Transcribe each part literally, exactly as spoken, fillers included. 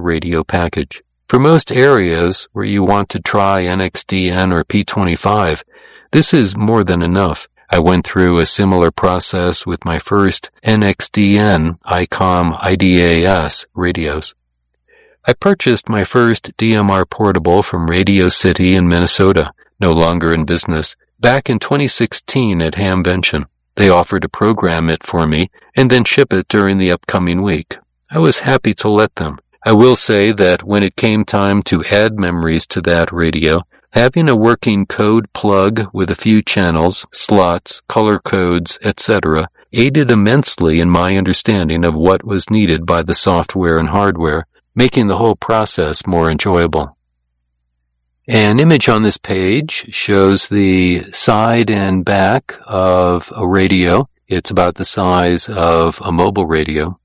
radio package. For most areas where you want to try N X D N or P twenty-five, this is more than enough. I went through a similar process with my first N X D N ICOM I D A S radios. I purchased my first D M R portable from Radio City in Minnesota, no longer in business, back in twenty sixteen at Hamvention. They offered to program it for me and then ship it during the upcoming week. I was happy to let them. I will say that when it came time to add memories to that radio, having a working code plug with a few channels, slots, color codes, et cetera aided immensely in my understanding of what was needed by the software and hardware, making the whole process more enjoyable. An image on this page shows the side and back of a radio. It's about the size of a mobile radio.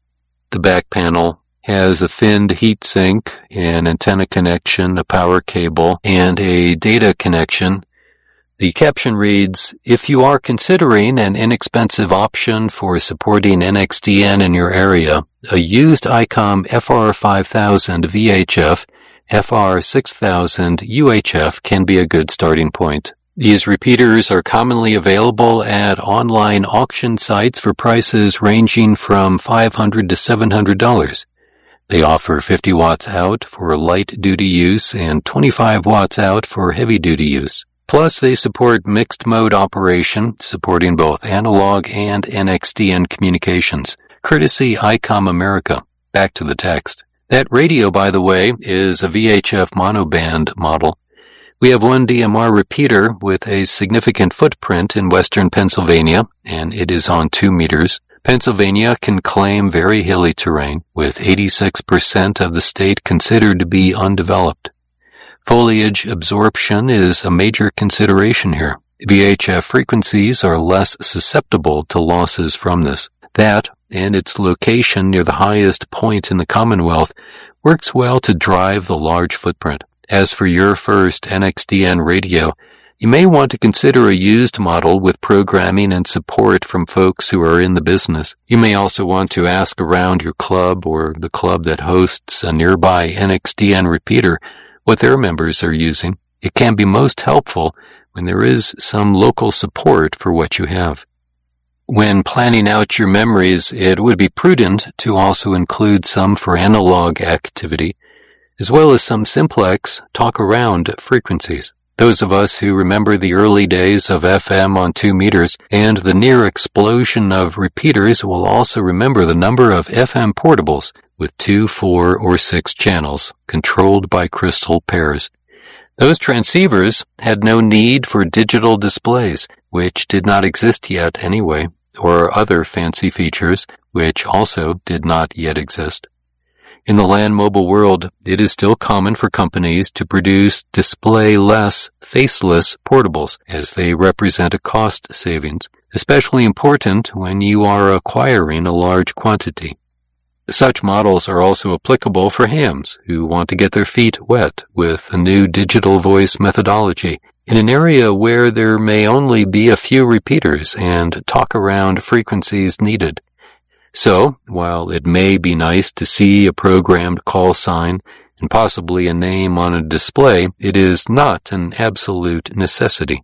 The back panel has a finned heatsink, an antenna connection, a power cable, and a data connection. The caption reads, "If you are considering an inexpensive option for supporting N X D N in your area, a used ICOM F R five thousand V H F, F R six thousand U H F can be a good starting point." These repeaters are commonly available at online auction sites for prices ranging from five hundred dollars to seven hundred dollars. They offer fifty watts out for light-duty use and twenty-five watts out for heavy-duty use. Plus, they support mixed-mode operation, supporting both analog and N X D N communications, courtesy ICOM America. Back to the text. That radio, by the way, is a V H F monoband model. We have one D M R repeater with a significant footprint in western Pennsylvania, and it is on two meters. Pennsylvania can claim very hilly terrain, with eighty-six percent of the state considered to be undeveloped. Foliage absorption is a major consideration here. V H F frequencies are less susceptible to losses from this. That, and its location near the highest point in the Commonwealth, works well to drive the large footprint. As for your first N X D N radio, you may want to consider a used model with programming and support from folks who are in the business. You may also want to ask around your club or the club that hosts a nearby N X D N repeater what their members are using. It can be most helpful when there is some local support for what you have. When planning out your memories, it would be prudent to also include some for analog activity, as well as some simplex talk-around frequencies. Those of us who remember the early days of F M on two meters and the near explosion of repeaters will also remember the number of F M portables with two, four, or six channels, controlled by crystal pairs. Those transceivers had no need for digital displays, which did not exist yet anyway, or other fancy features, which also did not yet exist. In the land mobile world, it is still common for companies to produce display-less, faceless portables, as they represent a cost savings, especially important when you are acquiring a large quantity. Such models are also applicable for hams who want to get their feet wet with a new digital voice methodology in an area where there may only be a few repeaters and talk-around frequencies needed. So, while it may be nice to see a programmed call sign and possibly a name on a display, it is not an absolute necessity.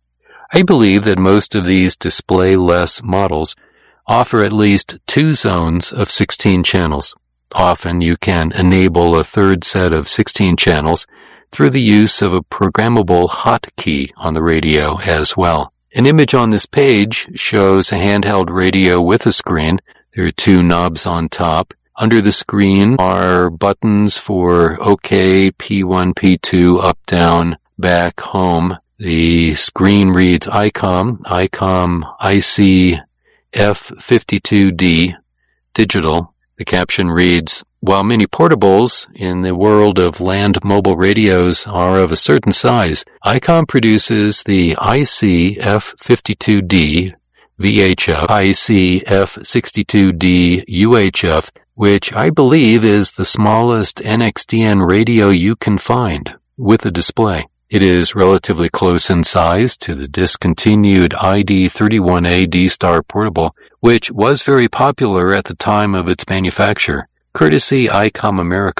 I believe that most of these display-less models offer at least two zones of sixteen channels. Often you can enable a third set of sixteen channels through the use of a programmable hotkey on the radio as well. An image on this page shows a handheld radio with a screen. There are two knobs on top. Under the screen are buttons for OK, P one, P two, up, down, back, home. The screen reads ICOM, ICOM I C F fifty-two D, digital. The caption reads, "While many portables in the world of land mobile radios are of a certain size, ICOM produces the I C F fifty-two D V H F, I C F sixty-two D U H F, which I believe is the smallest N X D N radio you can find, with a display. It is relatively close in size to the discontinued I D thirty-one A D-Star portable, which was very popular at the time of its manufacture, courtesy ICOM America.